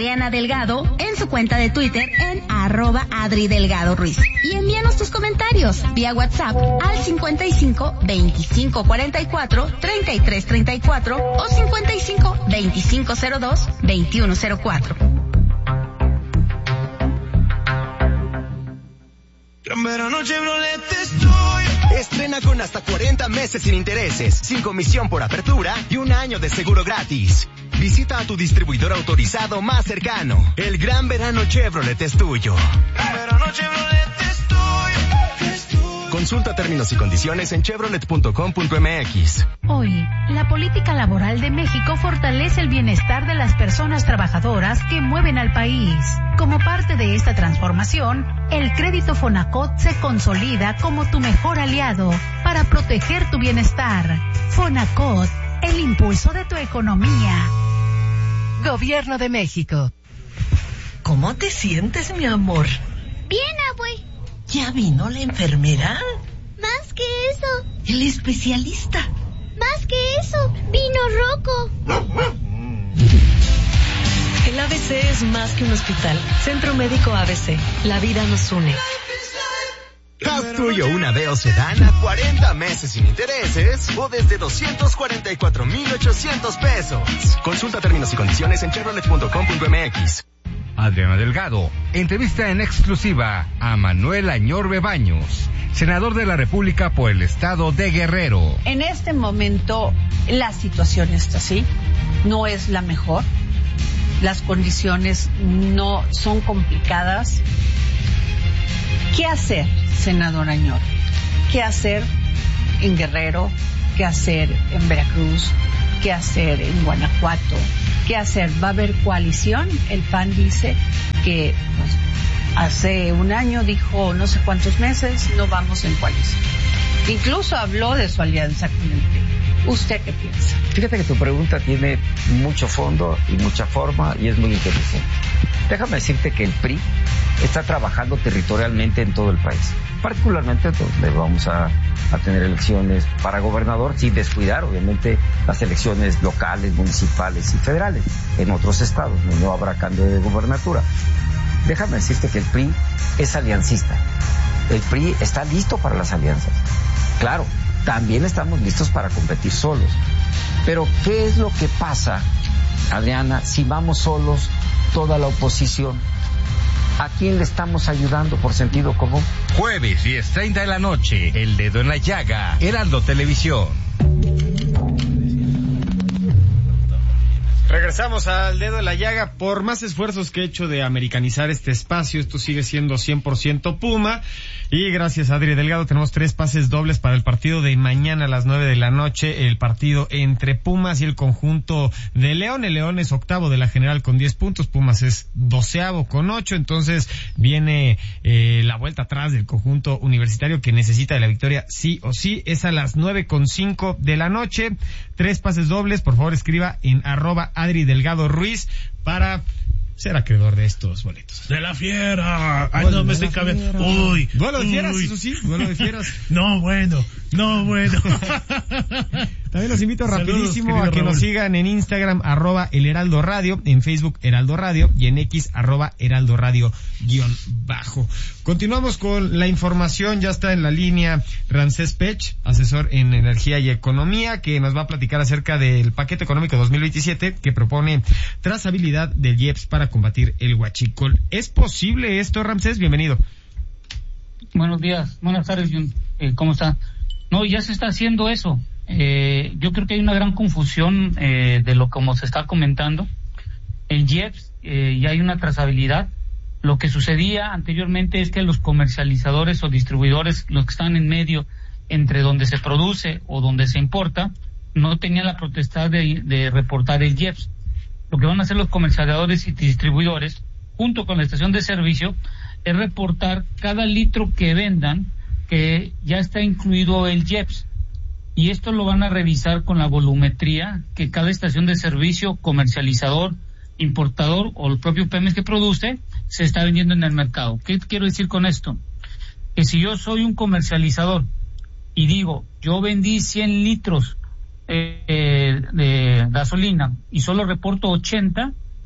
Adriana Delgado en su cuenta de Twitter en @AdriDelgadoRuiz. Y envíanos tus comentarios vía WhatsApp al 55 25 44 33 34 o 55 25 02 21 04. Gran verano Chevrolet estoy. Estrena con hasta 40 meses sin intereses, sin comisión por apertura y un año de seguro gratis. Visita a tu distribuidor autorizado más cercano. El gran verano Chevrolet es tuyo. Gran verano Chevrolet estoy. Consulta términos y condiciones en chevrolet.com.mx. Hoy, la política laboral de México fortalece el bienestar de las personas trabajadoras que mueven al país. Como parte de esta transformación, el crédito Fonacot se consolida como tu mejor aliado para proteger tu bienestar. Fonacot, el impulso de tu economía. Gobierno de México. ¿Cómo te sientes, mi amor? Bien, abue. ¿Ya vino la enfermera? Más que eso. El especialista. Más que eso, vino Rocco. El ABC es más que un hospital. Centro Médico ABC. La vida nos une. Haz tuyo una Veo Sedán a 40 meses sin intereses o desde 244,800 pesos. Consulta términos y condiciones en chevrolet.com.mx. Adriana Delgado entrevista en exclusiva a Manuel Añorbe Baños, senador de la República por el estado de Guerrero. En este momento la situación está así, no es la mejor, las condiciones no son complicadas. ¿Qué hacer, senador Añorbe? ¿Qué hacer en Guerrero? ¿Qué hacer en Veracruz? ¿Qué hacer en Guanajuato? ¿Qué hacer? ¿Va a haber coalición? El PAN dice que hace un año dijo no sé cuántos meses no vamos en coalición. Incluso habló de su alianza con el PRI. ¿Usted qué piensa? Fíjate que tu pregunta tiene mucho fondo y mucha forma y es muy inteligente. Déjame decirte que el PRI está trabajando territorialmente en todo el país. Particularmente donde vamos a tener elecciones para gobernador sin descuidar, obviamente, las elecciones locales, municipales y federales en otros estados, donde no habrá cambio de gobernatura. Déjame decirte que el PRI es aliancista. El PRI está listo para las alianzas. Claro, también estamos listos para competir solos. Pero, ¿qué es lo que pasa, Adriana, si vamos solos toda la oposición? ¿A quién le estamos ayudando por sentido común? Jueves 10:30 de la noche, El Dedo en la Llaga, Heraldo Televisión. Regresamos al Dedo de la Llaga. Por más esfuerzos que he hecho de americanizar este espacio, esto sigue siendo 100% Puma. Y gracias a Adri Delgado tenemos 3 pases dobles para el partido de mañana a las 9 de la noche. El partido entre Pumas y el conjunto de León. El León es octavo de la general con 10 puntos. Pumas es 12avo con 8. Entonces viene la vuelta atrás del conjunto universitario que necesita de la victoria sí o sí. Es a las 9:05 de la noche. 3 pases dobles. Por favor escriba en @AdriDelgadoRuiz para ser acreedor de estos boletos. De la Fiera. Ay, no me estoy cambiando. Uy. Duelo de fieras, eso sí, duelo de fieras. No, bueno. También los invito rapidísimo Saludos, a que Raúl. nos sigan en Instagram, @El Heraldo Radio, en Facebook, Heraldo Radio, y en X, @Heraldo Radio _. Continuamos con la información. Ya está en la línea Ramsés Pech, asesor en energía y economía, que nos va a platicar acerca del paquete económico 2027 que propone trazabilidad del IEPS para combatir el huachicol. ¿Es posible esto, Ramsés? Bienvenido. Buenos días, buenas tardes, ¿cómo está? No, ya se está haciendo eso. Yo creo que hay una gran confusión de lo como se está comentando. El IEPS, ya hay una trazabilidad. Lo que sucedía anteriormente es que los comercializadores o distribuidores, los que están en medio entre donde se produce o donde se importa, no tenían la potestad de reportar el IEPS. Lo que van a hacer los comercializadores y distribuidores, junto con la estación de servicio, es reportar cada litro que vendan que ya está incluido el IEPS. Y esto lo van a revisar con la volumetría que cada estación de servicio, comercializador, importador o el propio Pemex que produce, se está vendiendo en el mercado. ¿Qué quiero decir con esto? Que si yo soy un comercializador y digo, yo vendí 100 litros de gasolina y solo reporto 80,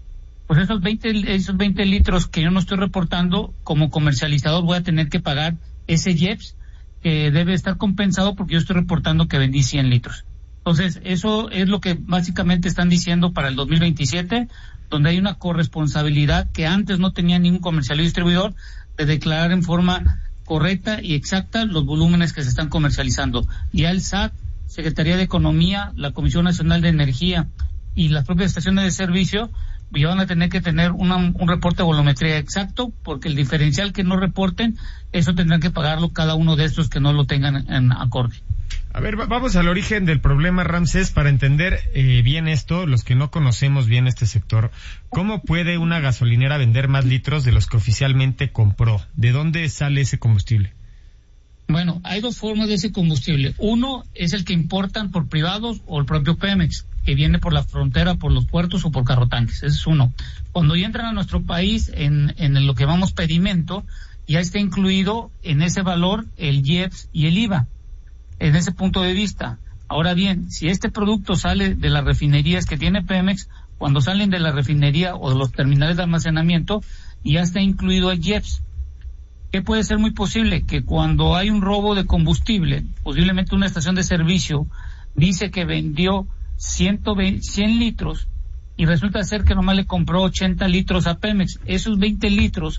pues esos 20 litros que yo no estoy reportando, como comercializador voy a tener que pagar ese IEPS, que debe estar compensado porque yo estoy reportando que vendí 100 litros. Entonces, eso es lo que básicamente están diciendo para el 2027, donde hay una corresponsabilidad que antes no tenía ningún comercial y distribuidor de declarar en forma correcta y exacta los volúmenes que se están comercializando. Ya el SAT, Secretaría de Economía, la Comisión Nacional de Energía y las propias estaciones de servicio ya van a tener que tener un reporte de volumetría exacto, porque el diferencial que no reporten, eso tendrán que pagarlo cada uno de estos que no lo tengan en acorde. A ver, vamos al origen del problema, Ramsés, para entender bien esto, los que no conocemos bien este sector. ¿Cómo puede una gasolinera vender más litros de los que oficialmente compró? ¿De dónde sale ese combustible? Bueno, hay dos formas de ese combustible. Uno es el que importan por privados o el propio Pemex, que viene por la frontera, por los puertos o por carrotanques. Ese es uno. Cuando ya entran a nuestro país en lo que llamamos pedimento, ya está incluido en ese valor el IEPS y el IVA. En ese punto de vista. Ahora bien, si este producto sale de las refinerías que tiene Pemex, cuando salen de la refinería o de los terminales de almacenamiento, ya está incluido el IEPS. ¿Qué puede ser muy posible? Que cuando hay un robo de combustible, posiblemente una estación de servicio dice que vendió 100 litros y resulta ser que nomás le compró 80 litros a Pemex. Esos 20 litros,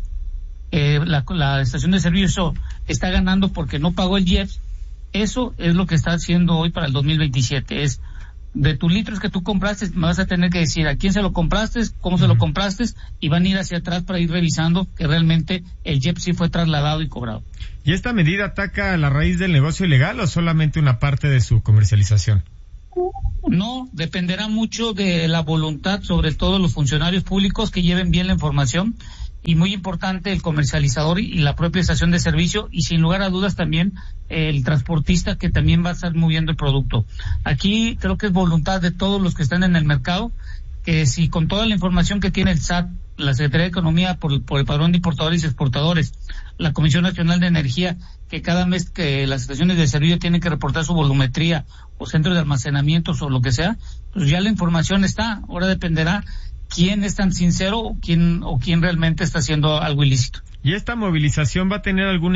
la estación de servicio está ganando porque no pagó el IEPS. Eso es lo que está haciendo hoy para el 2027. Es de tus litros que tú compraste, me vas a tener que decir a quién se lo compraste, cómo se lo compraste, y van a ir hacia atrás para ir revisando que realmente el IEPS sí fue trasladado y cobrado. ¿Y esta medida ataca a la raíz del negocio ilegal o solamente una parte de su comercialización? No, dependerá mucho de la voluntad, sobre todo los funcionarios públicos, que lleven bien la información, y muy importante el comercializador y la propia estación de servicio, y sin lugar a dudas también el transportista, que también va a estar moviendo el producto. Aquí creo que es voluntad de todos los que están en el mercado, que si con toda la información que tiene el SAT, la Secretaría de Economía por el padrón de importadores y exportadores, la Comisión Nacional de Energía, que cada mes que las estaciones de servicio tienen que reportar su volumetría o centros de almacenamientos o lo que sea, pues ya la información está. Ahora dependerá quién es tan sincero o quién realmente está haciendo algo ilícito. ¿Y esta movilización va a tener algún